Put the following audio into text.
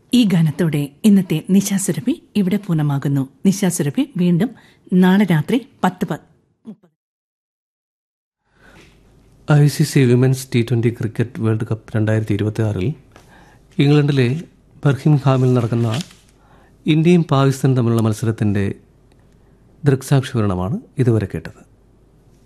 ഈ ഗാനത്തോടെ ഇന്നത്തെ നിശാസുരഭി ഇവിടെ പൂർണ്ണമാകുന്നു. നിശാസുരഭി വീണ്ടും നാളെ രാത്രി 10:30. ICC women's T20 cricket world cup 2026 ഇംഗ്ലണ്ടിലെ ബർമിംഗ്ഹാമിൽ നടക്കുന്ന ഇന്ത്യയും പാകിസ്ഥാനും തമ്മിലുള്ള മത്സരത്തിൻ്റെ ദൃക്സാക്ഷി വിവരണമാണ് ഇതുവരെ കേട്ടത്.